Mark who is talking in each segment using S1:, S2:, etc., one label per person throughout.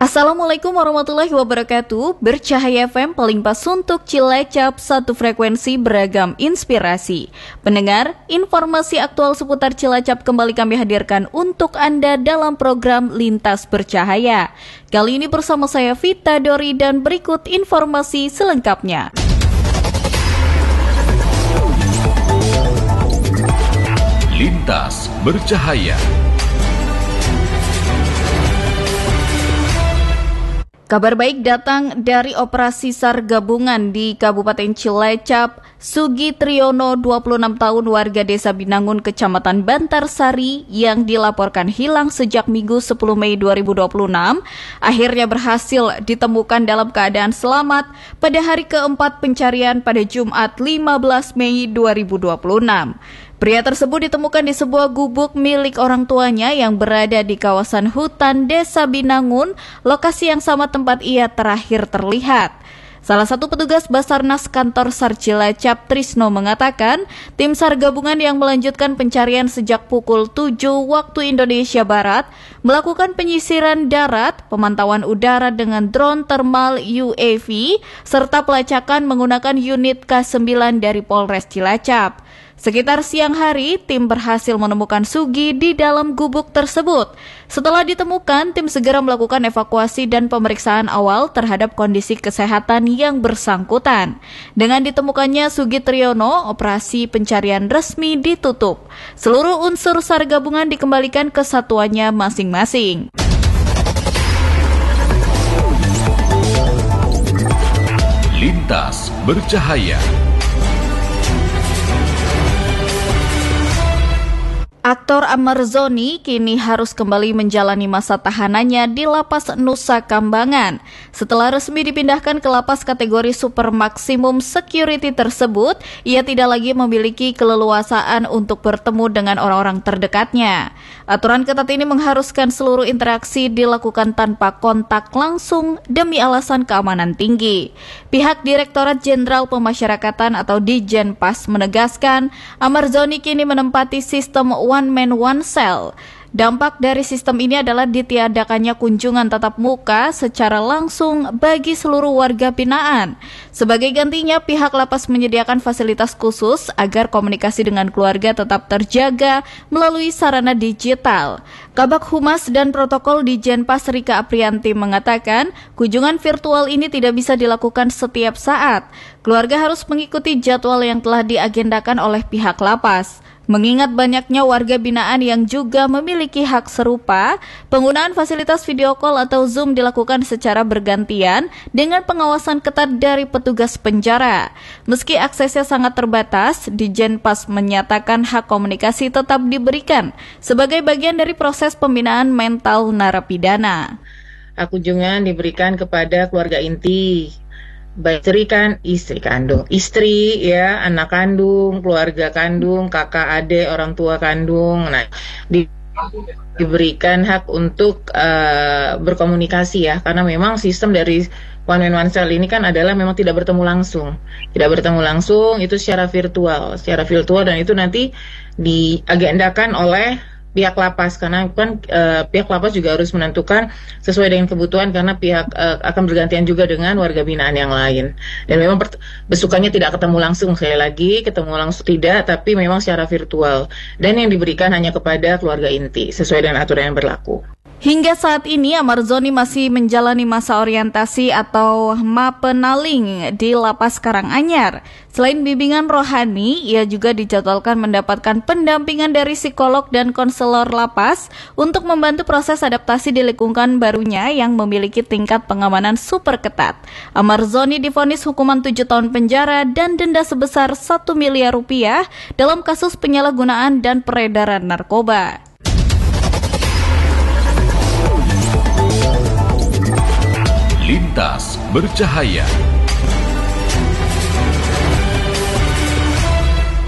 S1: Assalamualaikum warahmatullahi wabarakatuh. Bercahaya FM paling pas untuk Cilacap, satu frekuensi beragam inspirasi. Pendengar, informasi aktual seputar Cilacap kembali kami hadirkan untuk Anda dalam program Lintas Bercahaya. Kali ini bersama saya Vita Dori dan berikut informasi selengkapnya.
S2: Lintas Bercahaya.
S1: Kabar baik datang dari operasi SAR gabungan di Kabupaten Cilacap. Sugi Triyono, 26 tahun, warga Desa Binangun, Kecamatan Bantarsari, yang dilaporkan hilang sejak Minggu 10 Mei 2026, akhirnya berhasil ditemukan dalam keadaan selamat pada hari keempat pencarian pada Jumat 15 Mei 2026. Pria tersebut ditemukan di sebuah gubuk milik orang tuanya yang berada di kawasan hutan Desa Binangun, lokasi yang sama tempat ia terakhir terlihat. Salah satu petugas Basarnas kantor SAR Cilacap, Trisno, mengatakan tim SAR gabungan yang melanjutkan pencarian sejak pukul 7 waktu Indonesia Barat melakukan penyisiran darat, pemantauan udara dengan drone thermal UAV, serta pelacakan menggunakan unit K9 dari Polres Cilacap. Sekitar siang hari, tim berhasil menemukan Sugi di dalam gubuk tersebut. Setelah ditemukan, tim segera melakukan evakuasi dan pemeriksaan awal terhadap kondisi kesehatan yang bersangkutan. Dengan ditemukannya Sugi Triyono, operasi pencarian resmi ditutup. Seluruh unsur SAR gabungan dikembalikan ke satuannya masing-masing.
S2: Lintas Bercahaya.
S1: Aktor Ahmad Zhoni kini harus kembali menjalani masa tahanannya di Lapas Nusa Kambangan. Setelah resmi dipindahkan ke lapas kategori super maksimum security tersebut, ia tidak lagi memiliki keleluasaan untuk bertemu dengan orang-orang terdekatnya. Aturan ketat ini mengharuskan seluruh interaksi dilakukan tanpa kontak langsung demi alasan keamanan tinggi. Pihak Direktorat Jenderal Pemasyarakatan atau Dijenpas menegaskan, Ahmad Zhoni kini menempati sistem One Man One Cell. Dampak dari sistem ini adalah ditiadakannya kunjungan tatap muka secara langsung bagi seluruh warga binaan. Sebagai gantinya, pihak lapas menyediakan fasilitas khusus agar komunikasi dengan keluarga tetap terjaga melalui sarana digital. Kabag Humas dan Protokol Dijenpas Rika Aprianti mengatakan, kunjungan virtual ini tidak bisa dilakukan setiap saat. Keluarga harus mengikuti jadwal yang telah diagendakan oleh pihak lapas. Mengingat banyaknya warga binaan yang juga memiliki hak serupa, penggunaan fasilitas video call atau Zoom dilakukan secara bergantian dengan pengawasan ketat dari petugas penjara. Meski aksesnya sangat terbatas, Dijenpas menyatakan hak komunikasi tetap diberikan sebagai bagian dari proses pembinaan mental narapidana.
S3: Kunjungan diberikan kepada keluarga inti, baik istri kandung, istri ya, anak kandung, keluarga kandung, kakak, adik, orang tua kandung. Nah, diberikan hak untuk berkomunikasi ya, karena memang sistem dari One Man One Cell ini kan adalah memang tidak bertemu langsung itu secara virtual dan itu nanti diagendakan oleh pihak lapas, karena kan pihak lapas juga harus menentukan sesuai dengan kebutuhan, karena pihak akan bergantian juga dengan warga binaan yang lain. Dan memang besukannya tidak ketemu langsung, sekali lagi ketemu langsung tidak, tapi memang secara virtual. Dan yang diberikan hanya kepada keluarga inti sesuai dengan aturan yang berlaku.
S1: Hingga saat ini, Ahmad Zhoni masih menjalani masa orientasi atau mapenaling di Lapas Karanganyar. Selain bimbingan rohani, ia juga dijadwalkan mendapatkan pendampingan dari psikolog dan konselor lapas untuk membantu proses adaptasi di lingkungan barunya yang memiliki tingkat pengamanan super ketat. Ahmad Zhoni divonis hukuman 7 tahun penjara dan denda sebesar 1 miliar rupiah dalam kasus penyalahgunaan dan peredaran narkoba.
S2: Lintas Bercahaya.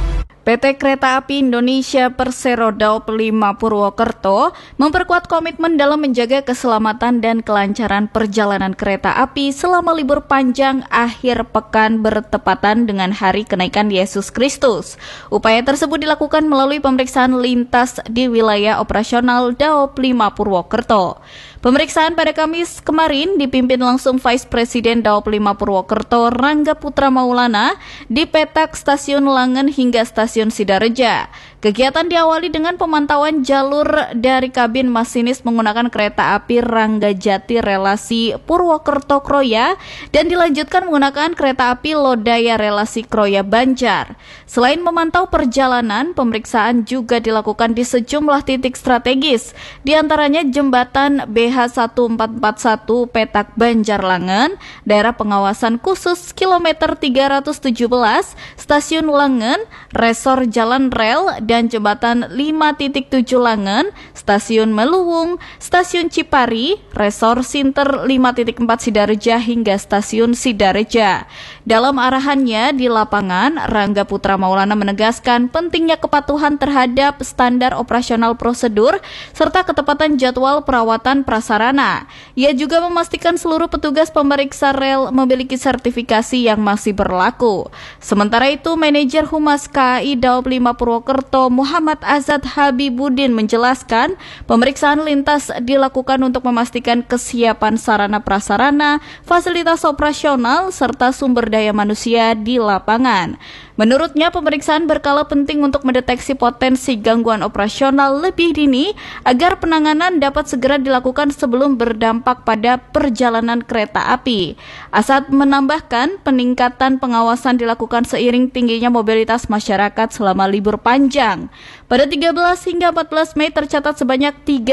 S1: PT Kereta Api Indonesia Persero Daop 5 Purwokerto memperkuat komitmen dalam menjaga keselamatan dan kelancaran perjalanan kereta api selama libur panjang akhir pekan bertepatan dengan hari kenaikan Yesus Kristus. Upaya tersebut dilakukan melalui pemeriksaan lintas di wilayah operasional Daop 5 Purwokerto. Pemeriksaan pada Kamis kemarin dipimpin langsung Vice Presiden Daop 5 Purwokerto Rangga Putra Maulana di petak Stasiun Langen hingga Stasiun Sidareja. Kegiatan diawali dengan pemantauan jalur dari kabin masinis menggunakan kereta api Ranggajati relasi Purwokerto-Kroya dan dilanjutkan menggunakan kereta api Lodaya relasi Kroya-Banjar. Selain memantau perjalanan, pemeriksaan juga dilakukan di sejumlah titik strategis, di antaranya jembatan BH1441 Petak Banjarlangen, daerah pengawasan khusus kilometer 317, Stasiun Langen, Resor Jalan Rel, dan jembatan 5.7 Langen, Stasiun Meluwung, Stasiun Cipari, Resor Sinter 5.4 Sidareja hingga Stasiun Sidareja. Dalam arahannya di lapangan, Rangga Putra Maulana menegaskan pentingnya kepatuhan terhadap standar operasional prosedur serta ketepatan jadwal perawatan prasarana. Ia juga memastikan seluruh petugas pemeriksa rel memiliki sertifikasi yang masih berlaku. Sementara itu, Manajer Humas KAI Daop 5 Purwokerto Muhammad Azad Habibuddin menjelaskan pemeriksaan lintas dilakukan untuk memastikan kesiapan sarana prasarana, fasilitas operasional, serta sumber daya manusia di lapangan. Menurutnya, pemeriksaan berkala penting untuk mendeteksi potensi gangguan operasional lebih dini agar penanganan dapat segera dilakukan sebelum berdampak pada perjalanan kereta api. Asad menambahkan, peningkatan pengawasan dilakukan seiring tingginya mobilitas masyarakat selama libur panjang. Pada 13 hingga 14 Mei tercatat sebanyak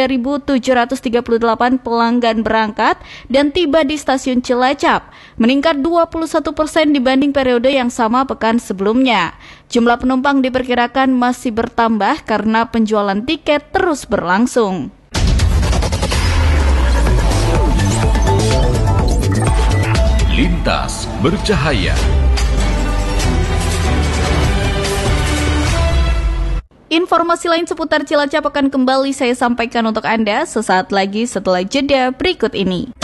S1: 3.738 pelanggan berangkat dan tiba di stasiun Cilacap, meningkat 21% dibanding periode yang sama pekan sebelumnya. Jumlah penumpang diperkirakan masih bertambah karena penjualan tiket terus berlangsung.
S2: Lintas bercahaya.
S1: Informasi lain seputar Cilacap akan kembali saya sampaikan untuk Anda sesaat lagi setelah jeda berikut ini.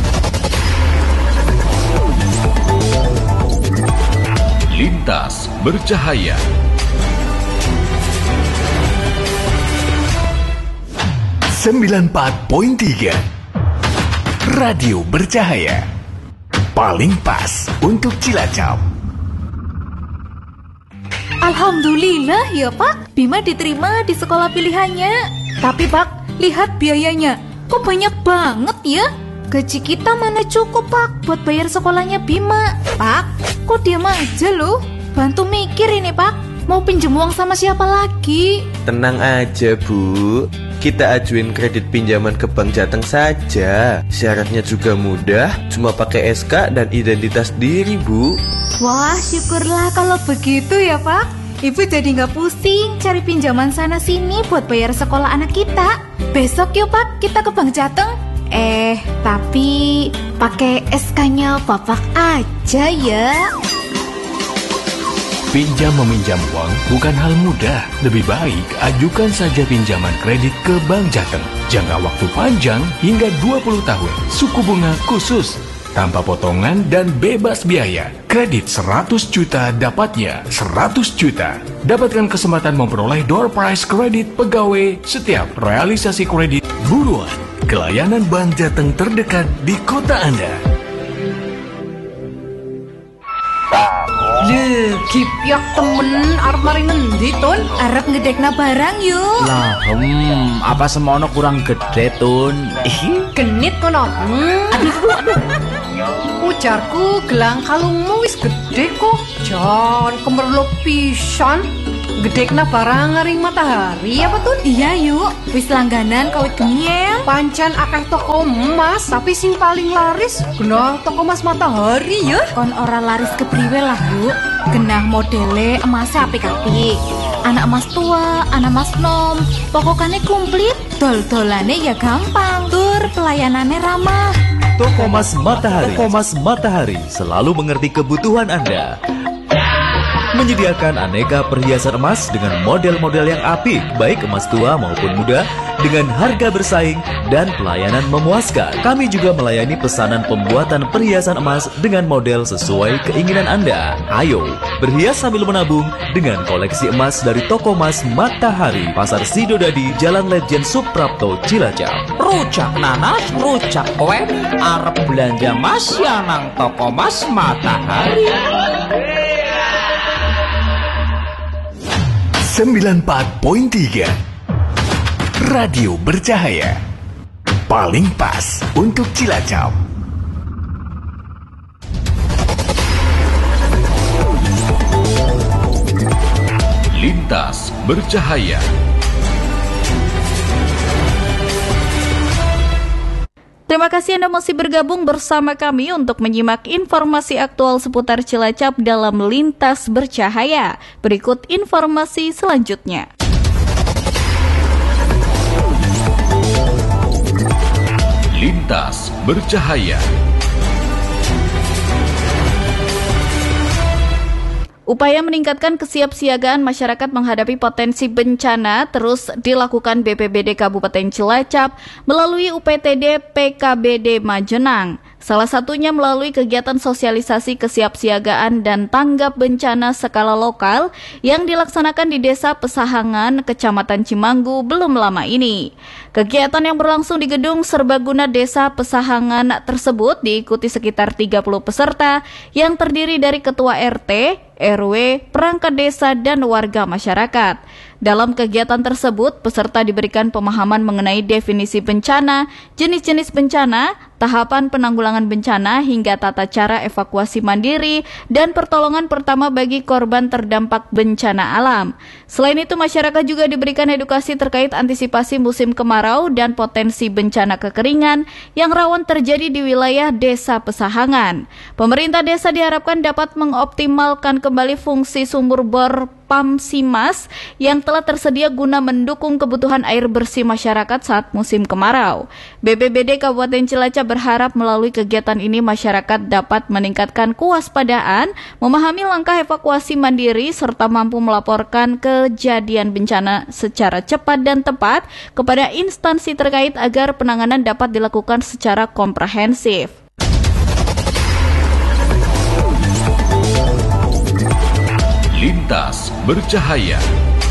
S2: Lintas bercahaya. .3 Radio Bercahaya paling pas untuk Cilacap.
S4: Alhamdulillah ya Pak, Bima diterima di sekolah pilihannya. Tapi Pak, lihat biayanya, kok banyak banget ya? Gaji kita mana cukup Pak buat bayar sekolahnya Bima. Pak, kok diam aja loh? Bantu mikir ini Pak, mau pinjem uang sama siapa lagi?
S5: Tenang aja Bu, kita ajuin kredit pinjaman ke Bank Jateng saja. Syaratnya juga mudah, cuma pakai SK dan identitas diri Bu.
S4: Wah, syukurlah kalau begitu ya Pak. Ibu jadi nggak pusing cari pinjaman sana sini buat bayar sekolah anak kita. Besok yuk Pak, kita ke Bank Jateng. Tapi pakai SK-nya Bapak aja ya.
S2: Pinjam meminjam uang bukan hal mudah. Lebih baik ajukan saja pinjaman kredit ke Bank Jateng. Jangka waktu panjang hingga 20 tahun. Suku bunga khusus, tanpa potongan dan bebas biaya. Kredit 100 juta dapatnya 100 juta. Dapatkan kesempatan memperoleh door prize kredit pegawai setiap realisasi kredit. Buruan ke layanan Bank Jateng terdekat di kota Anda.
S4: Kipyak temen arep mari ngendi Tun? Arep ngedekna barang yuk.
S6: Lah, apa semono kurang gede Tun?
S4: Genit kono. Aduh. Ujarku gelang kalungmu wis gede kok. Jan kemerluk pisan. Gedekna barang ngaring matahari apa Tun? Iya yuk, wis langganan kawit geniel. Pancen akeh toko emas, tapi sing paling laris genah toko emas matahari ya. Kon ora laris kepriwe lah yuk. Genah modele emasnya apik-apik. Anak emas tua, anak emas nom, pokoknya komplit. Dol-dolane ya gampang, tur pelayanannya ramah.
S7: Toko Emas Matahari. Toko Emas Matahari selalu mengerti kebutuhan Anda. menyediakan aneka perhiasan emas dengan model-model yang apik, baik emas tua maupun muda, dengan harga bersaing dan pelayanan memuaskan. Kami juga melayani pesanan pembuatan perhiasan emas dengan model sesuai keinginan Anda. Ayo, berhias sambil menabung dengan koleksi emas dari toko emas Matahari, Pasar Sidodadi, Jalan Lejen Suprapto, Cilacap.
S6: Rujak nanas, rujak kue, arep belanja mas ya nang toko mas Matahari.
S2: 94.3 Radio Bercahaya, paling pas untuk Cilacap. Lintas Bercahaya.
S1: Terima kasih Anda masih bergabung bersama kami untuk menyimak informasi aktual seputar Cilacap dalam Lintas Bercahaya. Berikut informasi selanjutnya.
S2: Lintas Bercahaya.
S1: Upaya meningkatkan kesiapsiagaan masyarakat menghadapi potensi bencana terus dilakukan BPBD Kabupaten Cilacap melalui UPTD PKBD Majenang. Salah satunya melalui kegiatan sosialisasi kesiapsiagaan dan tanggap bencana skala lokal yang dilaksanakan di Desa Pesahangan, Kecamatan Cimanggu belum lama ini. Kegiatan yang berlangsung di gedung serbaguna Desa Pesahangan tersebut diikuti sekitar 30 peserta yang terdiri dari ketua RT, RW, perangkat desa, dan warga masyarakat. Dalam kegiatan tersebut, peserta diberikan pemahaman mengenai definisi bencana, jenis-jenis bencana, tahapan penanggulangan bencana, hingga tata cara evakuasi mandiri dan pertolongan pertama bagi korban terdampak bencana alam. Selain itu, masyarakat juga diberikan edukasi terkait antisipasi musim kemarau dan potensi bencana kekeringan yang rawan terjadi di wilayah Desa Pesahangan. Pemerintah desa diharapkan dapat mengoptimalkan kembali fungsi sumur bor Pamsimas yang telah tersedia guna mendukung kebutuhan air bersih masyarakat saat musim kemarau. BPBD Kabupaten Cilacap berharap melalui kegiatan ini masyarakat dapat meningkatkan kewaspadaan, memahami langkah evakuasi mandiri, serta mampu melaporkan kejadian bencana secara cepat dan tepat kepada instansi terkait agar penanganan dapat dilakukan secara komprehensif.
S2: Lintas Bercahaya.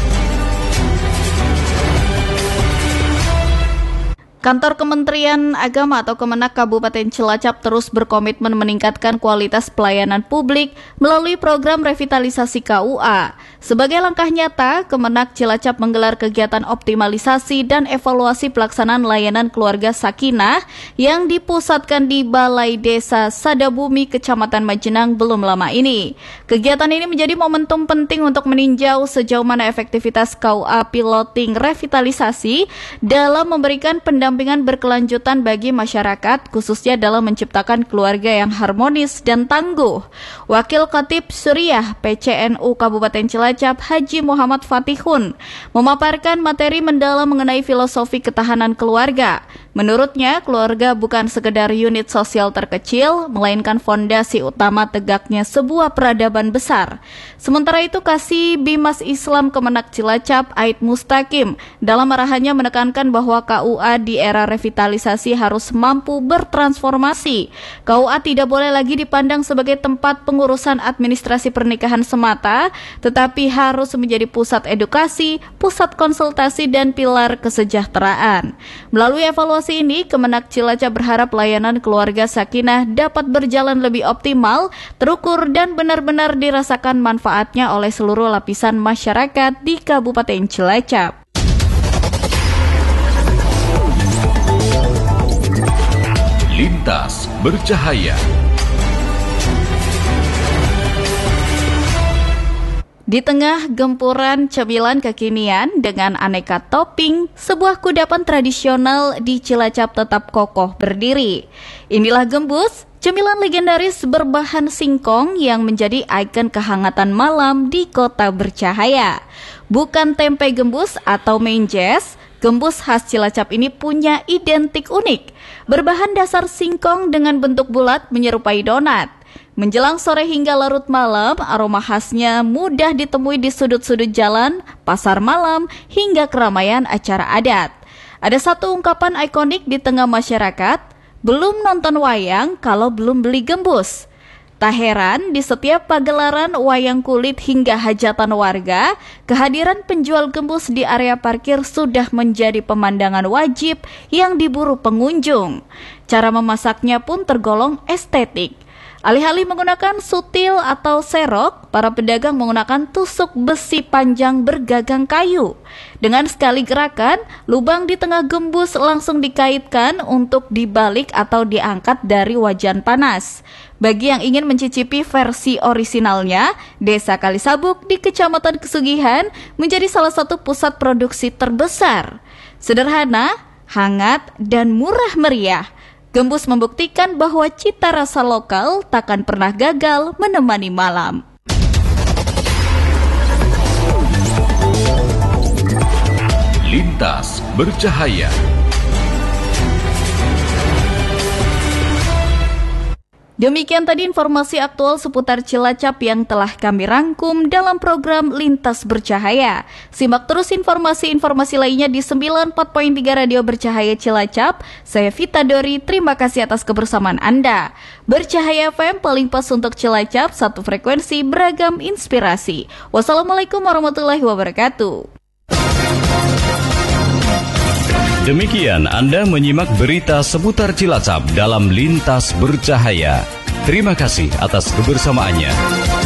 S1: Kantor Kementerian Agama atau Kemenak Kabupaten Cilacap terus berkomitmen meningkatkan kualitas pelayanan publik melalui program revitalisasi KUA. Sebagai langkah nyata, Kemenak Cilacap menggelar kegiatan optimalisasi dan evaluasi pelaksanaan layanan keluarga Sakinah yang dipusatkan di Balai Desa Sadabumi, Kecamatan Majenang belum lama ini. Kegiatan ini menjadi momentum penting untuk meninjau sejauh mana efektivitas KUA piloting revitalisasi dalam memberikan pendampingan berkelanjutan bagi masyarakat, khususnya dalam menciptakan keluarga yang harmonis dan tangguh. Wakil Khatib Suriah PCNU Kabupaten Cilacap Haji Muhammad Fatihun memaparkan materi mendalam mengenai filosofi ketahanan keluarga. Menurutnya, keluarga bukan sekedar unit sosial terkecil, melainkan fondasi utama tegaknya sebuah peradaban besar. Sementara itu, Kasih Bimas Islam Kemenak Cilacap Aid Mustaqim dalam arahannya menekankan bahwa KUA di era revitalisasi harus mampu bertransformasi. KUA tidak boleh lagi dipandang sebagai tempat pengurusan administrasi pernikahan semata, tetapi harus menjadi pusat edukasi, pusat konsultasi, dan pilar kesejahteraan. Melalui evaluasi ini, Kemenak Cilacap berharap layanan keluarga Sakinah dapat berjalan lebih optimal, terukur, dan benar-benar dirasakan manfaatnya oleh seluruh lapisan masyarakat di Kabupaten Cilacap.
S2: Lintas Bercahaya.
S1: Di tengah gempuran cemilan kekinian dengan aneka topping, sebuah kudapan tradisional di Cilacap tetap kokoh berdiri. Inilah gembus, cemilan legendaris berbahan singkong yang menjadi ikon kehangatan malam di Kota Bercahaya. Bukan tempe gembus atau menjes, gembus khas Cilacap ini punya identik unik. Berbahan dasar singkong dengan bentuk bulat menyerupai donat. Menjelang sore hingga larut malam, aroma khasnya mudah ditemui di sudut-sudut jalan, pasar malam, hingga keramaian acara adat. Ada satu ungkapan ikonik di tengah masyarakat, belum nonton wayang kalau belum beli gembus. Tak heran di setiap pagelaran wayang kulit hingga hajatan warga, kehadiran penjual gembus di area parkir sudah menjadi pemandangan wajib yang diburu pengunjung. Cara memasaknya pun tergolong estetik. Alih-alih menggunakan sutil atau serok, para pedagang menggunakan tusuk besi panjang bergagang kayu. Dengan sekali gerakan, lubang di tengah gembus langsung dikaitkan untuk dibalik atau diangkat dari wajan panas. Bagi yang ingin mencicipi versi orisinalnya, Desa Kalisabuk di Kecamatan Kesugihan menjadi salah satu pusat produksi terbesar. Sederhana, hangat, dan murah meriah. Gembus membuktikan bahwa cita rasa lokal takkan pernah gagal menemani malam.
S2: Lintas bercahaya.
S1: Demikian tadi informasi aktual seputar Cilacap yang telah kami rangkum dalam program Lintas Bercahaya. Simak terus informasi-informasi lainnya di 94.3 Radio Bercahaya Cilacap. Saya Vita Dori, terima kasih atas kebersamaan Anda. Bercahaya FM paling pas untuk Cilacap, satu frekuensi beragam inspirasi. Wassalamualaikum warahmatullahi wabarakatuh.
S8: Demikian Anda menyimak berita seputar Cilacap dalam Lintas Bercahaya. Terima kasih atas kebersamaannya.